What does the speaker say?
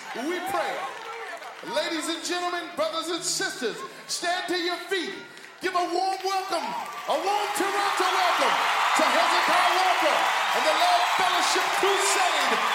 we pray. Ladies and gentlemen, brothers and sisters, stand to your feet. Give a warm welcome, a warm Toronto welcome to Hezekiah Walker and the Love Fellowship Crusade